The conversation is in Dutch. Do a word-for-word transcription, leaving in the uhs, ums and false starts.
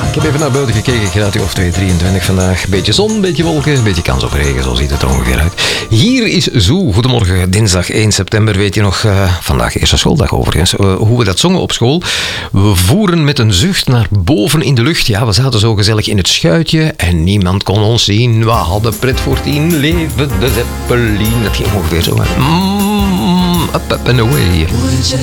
Ik heb even naar buiten gekeken, graadje of twee, drieëntwintig vandaag. Beetje zon, beetje wolken, beetje kans op regen, zo ziet het er ongeveer uit. Hier is Zoo. Goedemorgen, dinsdag één september. Weet je nog, uh, vandaag eerste schooldag overigens, uh, hoe we dat zongen op school? We voeren met een zucht naar boven in de lucht. Ja, we zaten zo gezellig in het schuitje en niemand kon ons zien. We hadden pret voor tien, leven de Zeppelin. Dat ging ongeveer zo. Mm, up, up and away.